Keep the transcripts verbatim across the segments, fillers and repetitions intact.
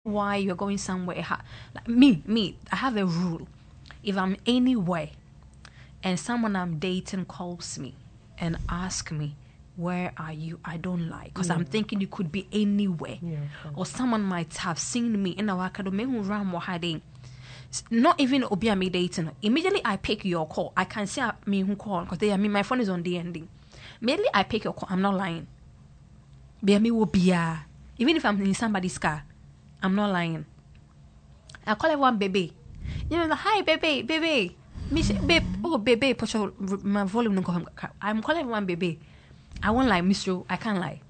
why you're going somewhere. Like me, me, I have a rule. If I'm anywhere and someone I'm dating calls me and asks me, where are you? I don't lie. Because yeah. I'm thinking you could be anywhere. Yeah, okay. Or someone might have seen me in a academy ram or hiding. Not even Obia me dating. Immediately I pick your call. I can say me who call because they I mean my phone is on the ending. Immediately I pick your call. I'm not lying. Be me will be even if I'm in somebody's car, I'm not lying. I call everyone baby. You know, like, hi baby, baby. Me say, babe, oh baby, put your my volume. I'm calling everyone baby. I won't lie, Miss Joe. I can't lie.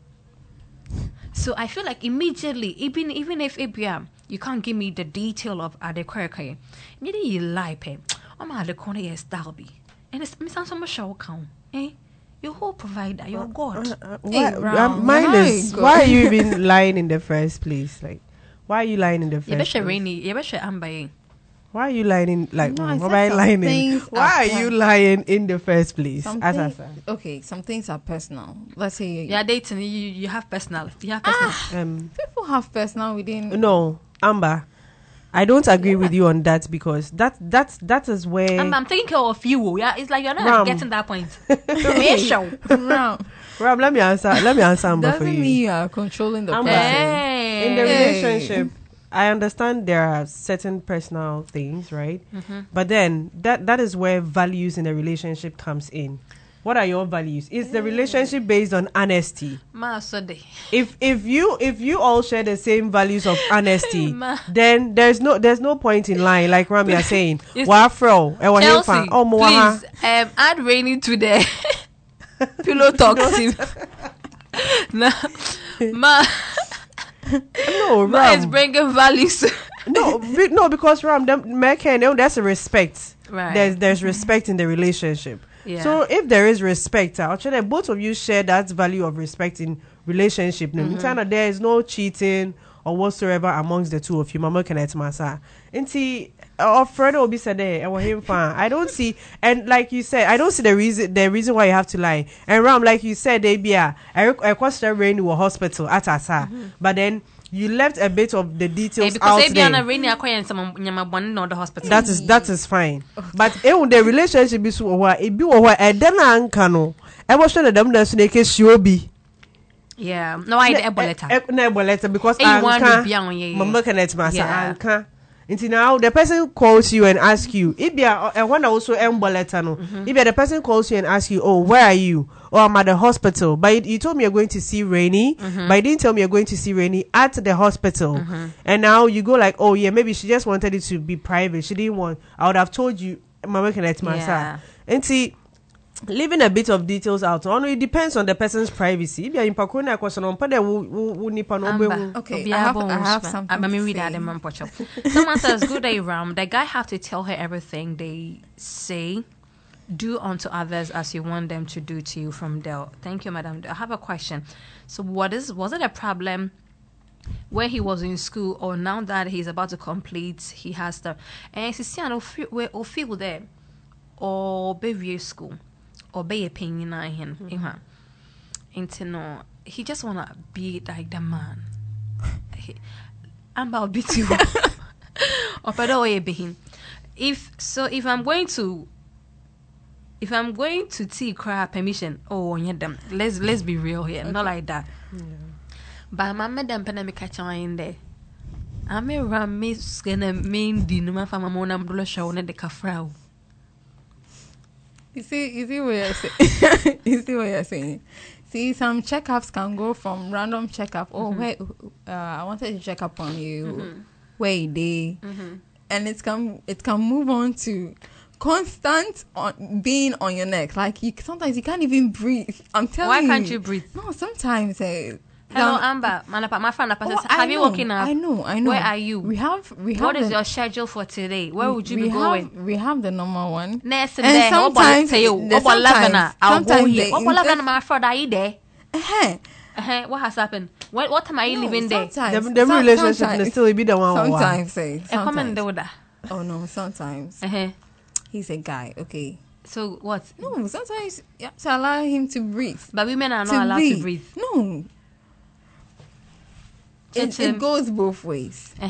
So I feel like immediately, even even if Abraham, you can't give me the detail of Adequate, immediately you lie, pay. I'm at the corner, yes, Dalby. And it's Miss Answer show count, eh? Your whole provider, your God. Uh, uh, why, hey, um, mine is, why are you even lying in the first place? Like, why are you lying in the first you place? You rainy, you better amber. Why are you lying in, like, no, mm, why, lying in, why are you lying in the first place? As I said. Okay, some things are personal. Let's say you, you're dating, you, you have personal. You have personal. Ah, um, people have personal within. No, Amber, I don't agree what? with you on that because that, that, that is where. Amber, I'm taking care of you. Yeah, it's like you're not Ram. getting that point. Ram. Ram, let me answer. Let me answer Amber Doesn't for you. mean you are controlling the Amber, person. Hey. In the relationship. I understand there are certain personal things, right? Mm-hmm. But then that that is where values in a relationship comes in. What are your values? Is the relationship based on honesty? If if you if you all share the same values of honesty, then there's no there's no point in lying. Like Rami are saying, Wafro, Chelsea, oh, please um, add Rainy to the pillow talks. Nah, ma. No, Ram. Ma is bringing values. no, be, no, because Ram, them, there's a respect. Right. There's there's respect in the relationship. Yeah. So if there is respect, actually both of you share that value of respect in relationship. Mm-hmm. There is no cheating or whatsoever amongst the two of you. Mama connect masa. Inti or Fred will be said there. I don't see, and like you said, I don't see the reason the reason why you have to lie. And Ram, like you said, they be a I question Rain to a hospital at Asa, mm-hmm. but then you left a bit of the details hey, out there. The that is that is fine. But eh, the relationship is what it be what I then ankano. I was sure that them dance make a shobi. Yeah, no, I did letter. No letter because I can't. Mama can let my son. Until now, the person calls you and asks you. If you are a one also embo letter no. If the person calls you and asks you, oh, where are you? Or I'm at the hospital. But you told me you're going to see Rainy. Mm-hmm. But you didn't tell me you're going to see Rainy at the hospital. Mm-hmm. And now you go like, oh yeah, maybe she just wanted it to be private. She didn't want. I would have told you, Mama can let my son. And see. Leaving a bit of details out, only it depends on the person's privacy. If you're in Pakuna, question on Pada, okay, I have, I have something. I'm read that. Someone says, "Good day, Ram. The guy have to tell her everything they say. Do unto others as you want them to do to you." From Dell. Thank you, madam. I have a question. So, what is was it a problem where he was in school, or now that he's about to complete, he has the and he's or feel there or baby school? Or be a pain in him, into no, he just wanna be like the man. I'm about be too. Or better way be him. If so, if I'm going to, if I'm going to take cry permission, oh yeah, them. Let's let's be real here, okay. Not like that. Yeah. But my madam pandemic catch on in there. I'm a ram miss gonna main dinner for my mom. I'm doing show on the kafrau. You see, you see what you're saying. You see what you're saying. See, some checkups can go from random checkup. Oh, mm-hmm. wait, uh, I wanted to check up on you. Mm-hmm. Wait, day, mm-hmm. and it can it can move on to constant on being on your neck. Like you sometimes you can't even breathe. I'm telling Why you. Why can't you breathe? No, sometimes. Uh, Hello, Amber. My friend, oh, have you know, woken up? I know, I know. Where are you? We have, we have. What the, is your schedule for today? Where would you we be have, going? We have the normal one. Next and then, sometimes, sometimes, sometimes, I'll go here. What eleven, my friend, are you there? Uh-huh. Uh-huh. What has happened? What what time are you no, living there? The, the some, relationship will still be the one. Sometimes, say. Sometimes. Oh no, sometimes. Uh-huh. He's a guy. Okay. So what? No, sometimes you have to allow him to breathe. But women are not allowed breathe. to breathe. No. It, it goes both ways.